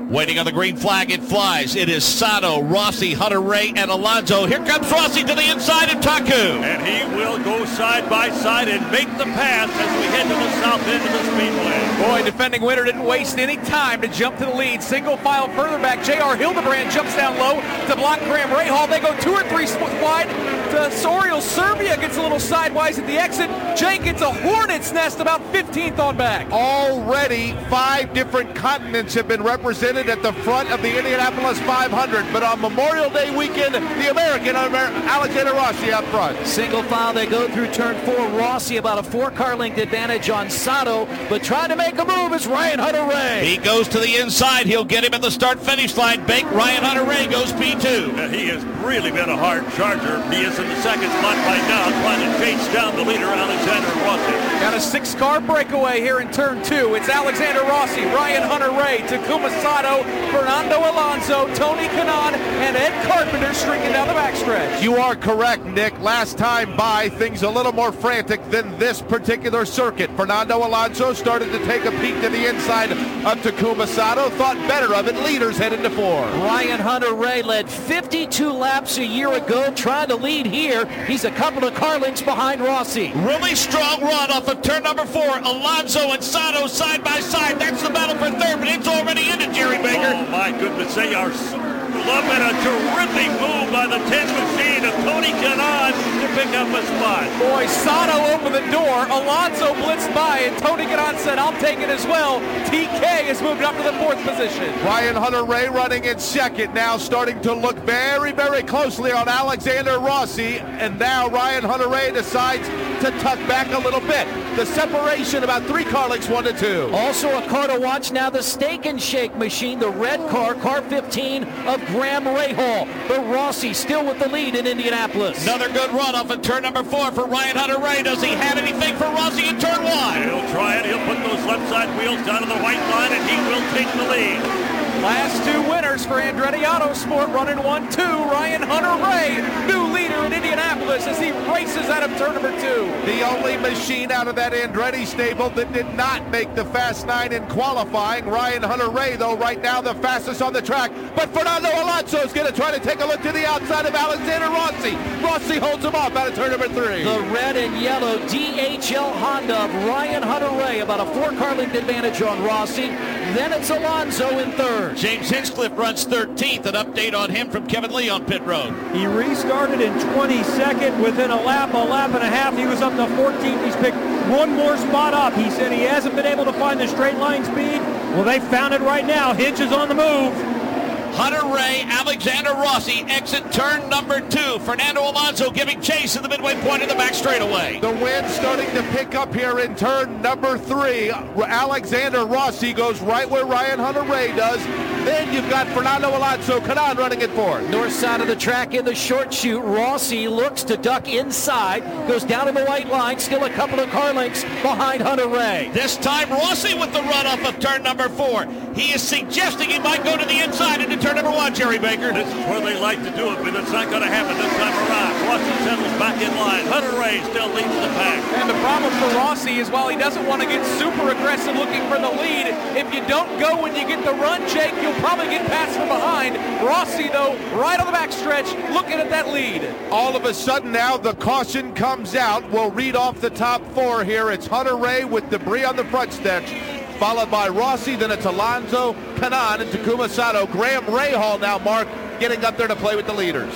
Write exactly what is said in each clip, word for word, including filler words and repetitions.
Waiting on the green flag, it flies. It is Sato, Rossi, Hunter-Reay, and Alonso. Here comes Rossi to the inside of Taku. And he will go side by side and make the pass as we head to the south end of the speedway. Boy, defending winner didn't waste any time to jump to the lead. Single file further back. J R Hildebrand jumps down low to block Graham Rahal. They go two or three wide. To Sorial Serbia gets a little sidewise at the exit. Jay gets a hornet's nest about fifteenth on back. Already five different continents have been represented at the front of the Indianapolis five hundred, but on Memorial Day weekend, the American Alexander Rossi out front. Single file, they go through turn four. Rossi about a four-car length advantage on Sato, but trying to make a move is Ryan Hunter-Reay. He goes to the inside. He'll get him at the start-finish line. Bake Ryan Hunter-Reay goes P two. And he has really been a hard charger. He is in the second spot right now, trying to chase down the leader, Alexander Rossi. Got a six-car breakaway here in turn two. It's Alexander Rossi, Ryan Hunter-Reay, Takuma Sato, Fernando Alonso, Tony Kanaan, and Ed Carpenter streaking down the backstretch. You are correct, Nick. Last time by, things a little more frantic than this particular circuit. Fernando Alonso started to take a peek to the inside of Takuma Sato, thought better of it. Leaders headed to four. Ryan Hunter-Reay led fifty-two laps a year ago, trying to lead here. He's a couple of car lengths behind Rossi. Really strong run off of turn number four. Alonso and Sato side by side. That's the battle for third, but it's already ended, Jerry Baker. Oh, my goodness. They are loving a terrific move by the ten machine of Tony Kanaan to pick up a spot. Boy, Sato opened the door. Alonso blitzed by, and Tony Kanaan said, I'll take it as well. T K has moved up to the fourth position. Ryan Hunter-Reay running in second, now starting to look very, very closely on Alexander Rossi, and now Ryan Hunter-Reay decides to tuck back a little bit. The separation about three car lengths, one to two. Also a car to watch now, the Steak and Shake machine, the red car, car fifteen of Graham Rahal. But Rossi still with the lead in Indianapolis. Another good run off of turn number four for Ryan Hunter-Reay. Does he have anything for Rossi in turn one? He'll try it. He'll put those left side wheels down to the white line, and he will take the lead. Last two winners for Andretti Autosport, running one two. Ryan Hunter-Reay, new leader in Indianapolis as he races out of turn number two. The only machine out of that Andretti stable that did not make the Fast Nine in qualifying. Ryan Hunter-Reay, though, right now the fastest on the track. But Fernando Alonso is going to try to take a look to the outside of Alexander Rossi. Rossi holds him off out of turn number three. The red and yellow D H L Honda of Ryan Hunter-Reay, about a four-car length advantage on Rossi. Then it's Alonso in third. James Hinchcliffe runs thirteenth. An update on him from Kevin Lee on pit road. He restarted in twenty-second. Within a lap, a lap and a half, he was up to fourteenth. He's picked one more spot up. He said he hasn't been able to find the straight line speed. Well, they found it right now. Hinch is on the move. Hunter-Reay, Alexander Rossi exit turn number two. Fernando Alonso giving chase at the midway point of the back straightaway. The wind starting to pick up here in turn number three. Alexander Rossi goes right where Ryan Hunter-Reay does. Then you've got Fernando Alonso, Kanaan running it fourth. North side of the track in the short chute. Rossi looks to duck inside, goes down in the white line, still a couple of car lengths behind Hunter-Reay. This time Rossi with the run off of turn number four. He is suggesting he might go to the inside into turn number one, Jerry Baker. This is where they like to do it, but it's not going to happen this time around. Rossi settles back in line. Hunter-Reay still leads the pack. And the problem for Rossi is while he doesn't want to get super aggressive looking for the lead, if you don't go when you get the run, Jake, you'll probably get passed from behind. Rossi, though, right on the backstretch, looking at that lead. All of a sudden now, the caution comes out. We'll read off the top four here. It's Hunter-Reay with debris on the front stretch, followed by Rossi, then it's Alonso, Kanaan, and Takuma Sato. Graham Rahal now, Mark, getting up there to play with the leaders.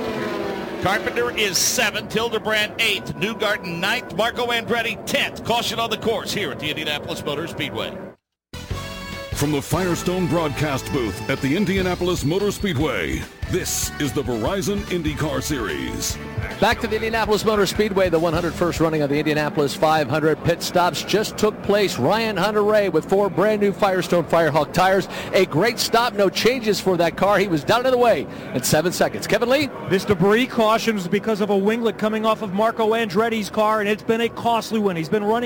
Carpenter is seventh, Hildebrand eighth, Newgarden ninth, Marco Andretti tenth. Caution on the course here at the Indianapolis Motor Speedway. From the Firestone broadcast booth at the Indianapolis Motor Speedway, this is the Verizon IndyCar Series. Back to the Indianapolis Motor Speedway, the one hundred first running of the Indianapolis five hundred. Pit stops just took place. Ryan Hunter-Reay with four brand new Firestone Firehawk tires. A great stop, no changes for that car. He was down and away in seven seconds. Kevin Lee? This debris caution was because of a winglet coming off of Marco Andretti's car, and it's been a costly one. He's been running